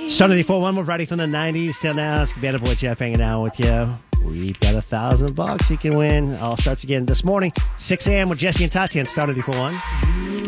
Starting the 4-1, we're ready from the 90s till now. It's Banana Boy Jeff hanging out with you. We've got $1,000 you can win. All starts again this morning, 6 a.m. with Jesse and Tati on Starting the 4-1.